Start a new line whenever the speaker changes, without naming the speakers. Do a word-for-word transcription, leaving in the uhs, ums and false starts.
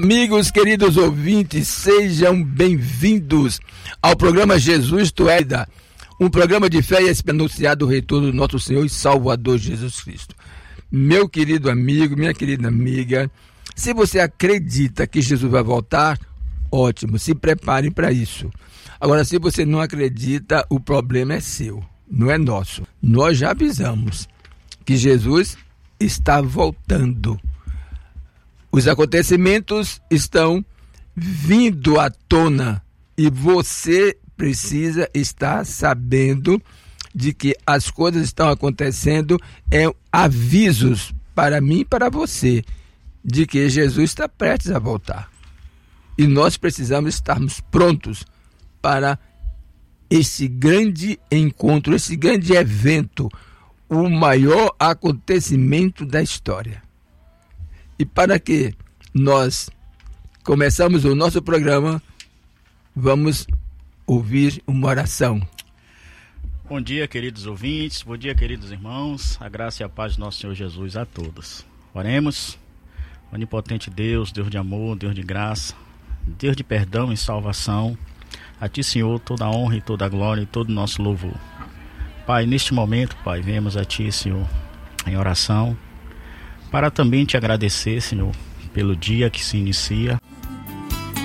Amigos, queridos ouvintes, sejam bem-vindos ao programa Jesus Tu És, um programa de fé e esperança do retorno do nosso Senhor e Salvador Jesus Cristo. Meu querido amigo, minha querida amiga, se você acredita que Jesus vai voltar, ótimo, se preparem para isso. Agora, se você não acredita, o problema é seu, não é nosso. Nós já avisamos que Jesus está voltando. Os acontecimentos estão vindo à tona e você precisa estar sabendo de que as coisas estão acontecendo, é avisos para mim e para você de que Jesus está prestes a voltar. E nós precisamos estarmos prontos para esse grande encontro, esse grande evento, o maior acontecimento da história. E para que nós começamos o nosso programa, vamos ouvir uma oração.
Bom dia, queridos ouvintes, bom dia, queridos irmãos, a graça e a paz do nosso Senhor Jesus a todos. Oremos. Onipotente Deus, Deus de amor, Deus de graça, Deus de perdão e salvação, a Ti, Senhor, toda a honra e toda a glória e todo o nosso louvor. Pai, neste momento, Pai, viemos a Ti, Senhor, em oração, para também Te agradecer, Senhor, pelo dia que se inicia,